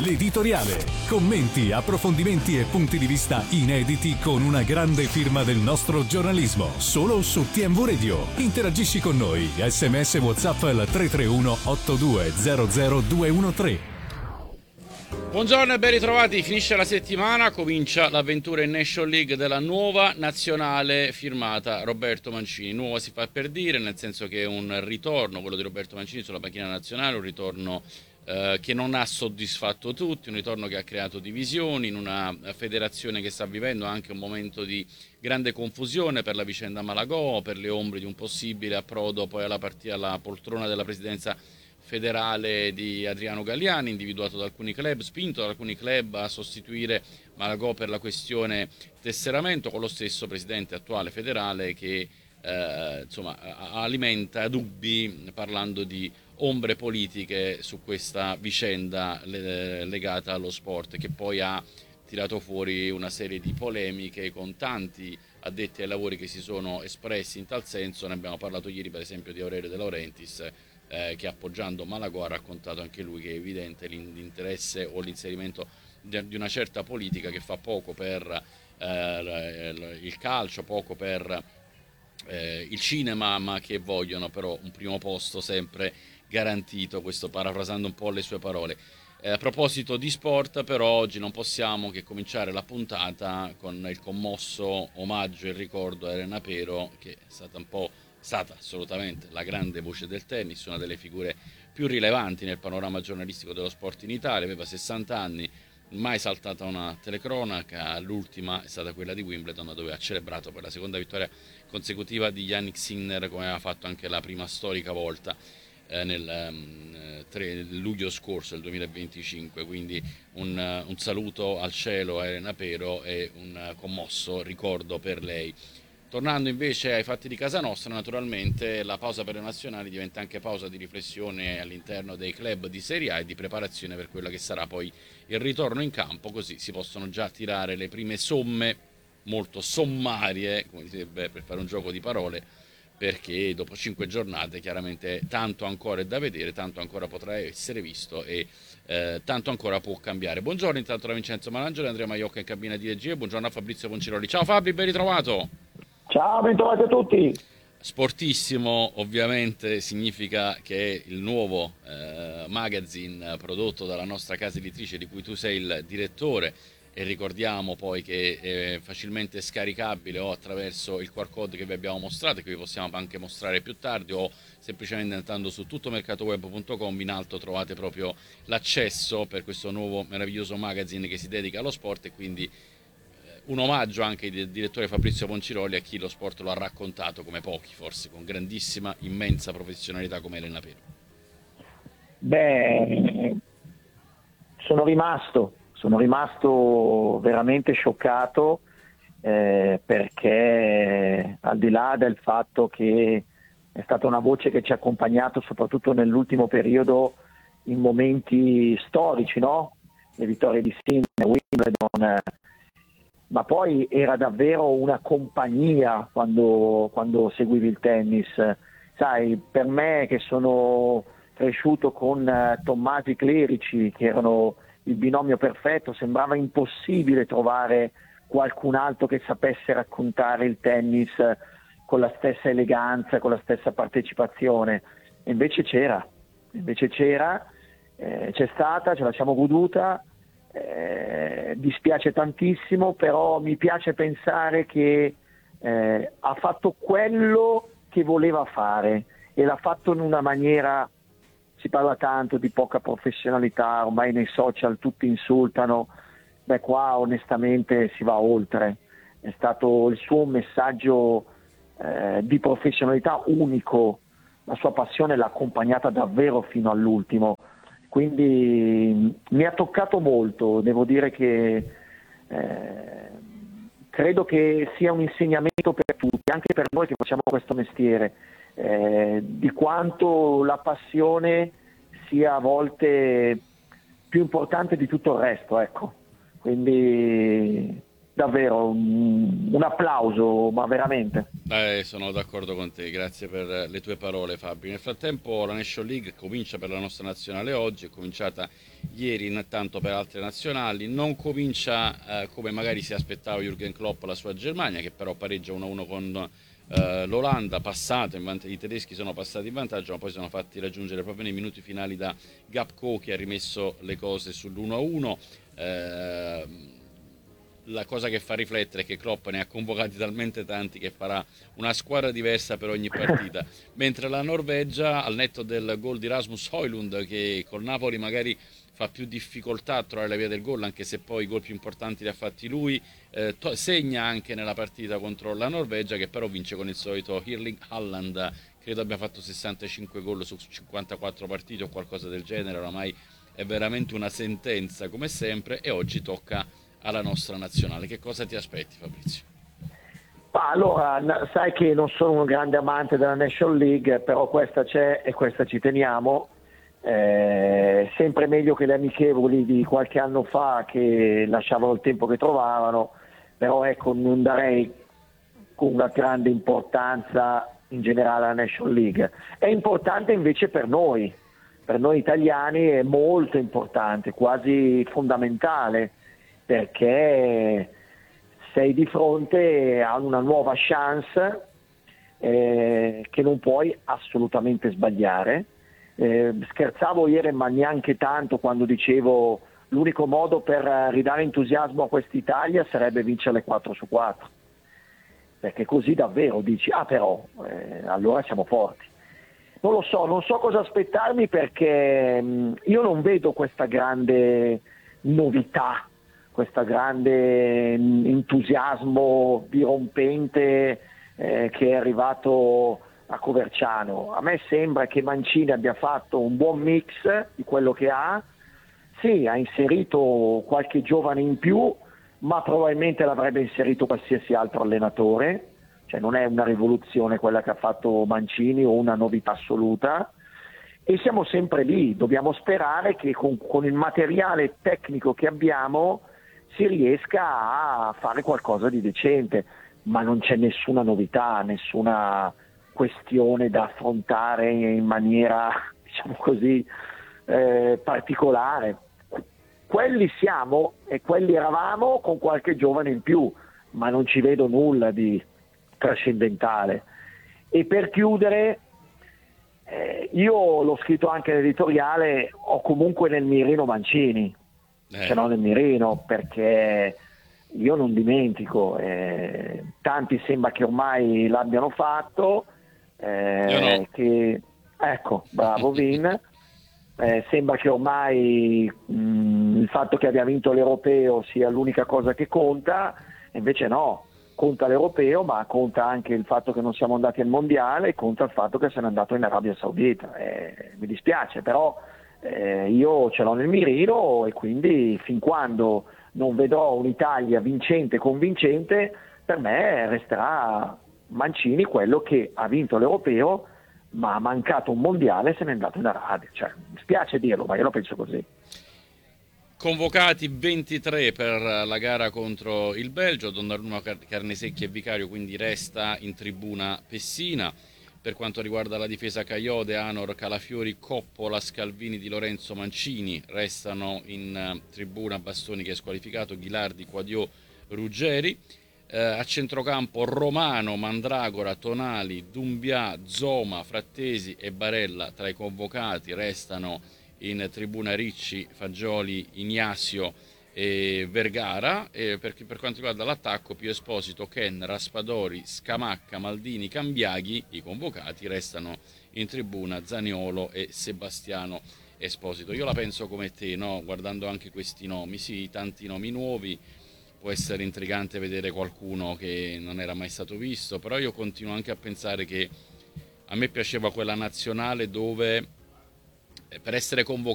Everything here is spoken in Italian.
l'editoriale. Commenti, approfondimenti e punti di vista inediti con una grande firma del nostro giornalismo. Solo su TMV Radio. Interagisci con noi. SMS WhatsApp al 331 8200 213. Buongiorno e ben ritrovati, finisce la settimana, comincia l'avventura in Nation League della nuova nazionale firmata Roberto Mancini. Nuova si fa per dire, nel senso che è un ritorno, quello di Roberto Mancini sulla panchina nazionale, un ritorno che non ha soddisfatto tutti, un ritorno che ha creato divisioni in una federazione che sta vivendo anche un momento di grande confusione per la vicenda Malagò, per le ombre di un possibile approdo poi alla poltrona della presidenza federale di Adriano Galliani, individuato da alcuni club, spinto da alcuni club a sostituire Malagò per la questione tesseramento, con lo stesso presidente attuale federale che alimenta dubbi parlando di ombre politiche su questa vicenda legata allo sport, che poi ha tirato fuori una serie di polemiche con tanti addetti ai lavori che si sono espressi in tal senso. Ne abbiamo parlato ieri per esempio di Aurelio De Laurentiis, che appoggiando Malagò ha raccontato anche lui che è evidente l'interesse o l'inserimento di una certa politica che fa poco per il calcio, poco per il cinema, ma che vogliono però un primo posto sempre garantito, questo parafrasando un po' le sue parole. A proposito di sport, però, oggi non possiamo che cominciare la puntata con il commosso omaggio e ricordo a Elena Pero, che è stata assolutamente la grande voce del tennis, una delle figure più rilevanti nel panorama giornalistico dello sport in Italia. Aveva 60 anni, mai saltata una telecronaca, l'ultima è stata quella di Wimbledon, dove ha celebrato per la seconda vittoria consecutiva di Jannik Sinner, come aveva fatto anche la prima storica volta nel 3 luglio scorso, del 2025. Quindi un saluto al cielo a Elena Pero e un commosso ricordo per lei. Tornando invece ai fatti di casa nostra, naturalmente la pausa per le nazionali diventa anche pausa di riflessione all'interno dei club di Serie A e di preparazione per quello che sarà poi il ritorno in campo, così si possono già tirare le prime somme molto sommarie, come direbbe, per fare un gioco di parole, perché dopo 5 giornate chiaramente tanto ancora è da vedere, tanto ancora potrà essere visto e tanto ancora può cambiare. Buongiorno intanto da Vincenzo Malangelo e Andrea Maiocca in cabina di regia. Buongiorno a Fabrizio Ponciroli. Ciao Fabri, ben ritrovato. Ciao, bentrovati a tutti. Sportissimo ovviamente significa che è il nuovo magazine prodotto dalla nostra casa editrice di cui tu sei il direttore, e ricordiamo poi che è facilmente scaricabile o attraverso il QR code che vi abbiamo mostrato e che vi possiamo anche mostrare più tardi, o semplicemente andando su tuttomercatoweb.com. In alto trovate proprio l'accesso per questo nuovo meraviglioso magazine che si dedica allo sport, e quindi un omaggio anche del direttore Fabrizio Ponciroli a chi lo sport lo ha raccontato come pochi, forse con grandissima, immensa professionalità, come Elena Pero. Beh, sono rimasto veramente scioccato, perché al di là del fatto che è stata una voce che ci ha accompagnato soprattutto nell'ultimo periodo in momenti storici, no? Le vittorie di Sinner, Wimbledon, ma poi era davvero una compagnia quando seguivi il tennis. Sai, per me che sono cresciuto con Tommasi Clerici, che erano il binomio perfetto, sembrava impossibile trovare qualcun altro che sapesse raccontare il tennis con la stessa eleganza, con la stessa partecipazione. E invece c'era, c'è stata, ce la siamo goduta. Dispiace tantissimo, però mi piace pensare che ha fatto quello che voleva fare e l'ha fatto in una maniera. Si parla tanto di poca professionalità, ormai nei social tutti insultano. Beh, qua onestamente si va oltre. È stato il suo messaggio di professionalità unico, la sua passione l'ha accompagnata davvero fino all'ultimo. Quindi mi ha toccato molto, devo dire che credo che sia un insegnamento per tutti, anche per noi che facciamo questo mestiere, di quanto la passione sia a volte più importante di tutto il resto, ecco. Quindi davvero un applauso, ma veramente. Sono d'accordo con te, grazie per le tue parole Fabio. Nel frattempo la Nation League comincia per la nostra nazionale oggi, è cominciata ieri intanto per altre nazionali, non comincia come magari si aspettava Jürgen Klopp la sua Germania, che però pareggia 1-1 con l'Olanda, passato i tedeschi sono passati in vantaggio, ma poi sono fatti raggiungere proprio nei minuti finali da Gakpo, che ha rimesso le cose sull'1-1. La cosa che fa riflettere è che Klopp ne ha convocati talmente tanti che farà una squadra diversa per ogni partita, mentre la Norvegia, al netto del gol di Rasmus Højlund, che col Napoli magari fa più difficoltà a trovare la via del gol, anche se poi i gol più importanti li ha fatti lui, segna anche nella partita contro la Norvegia, che però vince con il solito Erling Haaland, credo abbia fatto 65 gol su 54 partite o qualcosa del genere, oramai è veramente una sentenza come sempre, e oggi tocca alla nostra nazionale. Che cosa ti aspetti, Fabrizio? Allora, sai che non sono un grande amante della National League, però questa c'è e questa ci teniamo. Sempre meglio che le amichevoli di qualche anno fa, che lasciavano il tempo che trovavano, però ecco, non darei una grande importanza in generale alla National League. È importante invece per noi italiani, è molto importante, quasi fondamentale, perché sei di fronte a una nuova chance che non puoi assolutamente sbagliare. Scherzavo ieri, ma neanche tanto, quando dicevo l'unico modo per ridare entusiasmo a quest'Italia sarebbe vincere 4-4, perché così davvero dici però allora siamo forti. Non lo so, non so cosa aspettarmi, perché io non vedo questa grande novità, questo grande entusiasmo dirompente che è arrivato a Coverciano. A me sembra che Mancini abbia fatto un buon mix di quello che ha. Sì, ha inserito qualche giovane in più, ma probabilmente l'avrebbe inserito qualsiasi altro allenatore, cioè non è una rivoluzione quella che ha fatto Mancini o una novità assoluta. E siamo sempre lì, dobbiamo sperare che con il materiale tecnico che abbiamo si riesca a fare qualcosa di decente, ma non c'è nessuna novità, nessuna questione da affrontare in maniera, diciamo così, particolare. Quelli siamo e quelli eravamo, con qualche giovane in più, ma non ci vedo nulla di trascendentale. E per chiudere, io l'ho scritto anche nell'editoriale, ho comunque nel mirino Mancini, ce l'ho nel mirino, perché io non dimentico, tanti sembra che ormai l'abbiano fatto, Io no. ecco, bravo Vin, sembra che ormai il fatto che abbia vinto l'Europeo sia l'unica cosa che conta, invece no, conta l'Europeo, ma conta anche il fatto che non siamo andati al Mondiale, conta il fatto che se n'è andato in Arabia Saudita. Mi dispiace, però io ce l'ho nel mirino, e quindi fin quando non vedrò un'Italia vincente, convincente, per me resterà Mancini quello che ha vinto l'Europeo, ma ha mancato un mondiale e se n'è andato in Arabia. Cioè, mi spiace dirlo, ma io la penso così. Convocati 23 per la gara contro il Belgio, Donnarumma, Carnesecchi e Vicario, quindi resta in tribuna Pessina. Per quanto riguarda la difesa, Caiode, Anor, Calafiori, Coppola, Scalvini, Di Lorenzo, Mancini restano in tribuna. Bastoni, che è squalificato, Ghilardi, Quadio, Ruggeri. A centrocampo Romano, Mandragora, Tonali, Dumbia, Zoma, Frattesi e Barella tra i convocati. Restano in tribuna Ricci, Fagioli, Ignazio e Vergara. E per quanto riguarda l'attacco, Pio Esposito, Ken, Raspadori, Scamacca, Maldini, Cambiaghi. I convocati restano in tribuna Zaniolo e Sebastiano Esposito. Io la penso come te, no? Guardando anche questi nomi, sì, tanti nomi nuovi, può essere intrigante vedere qualcuno che non era mai stato visto, però io continuo anche a pensare che a me piaceva quella nazionale dove per essere convocato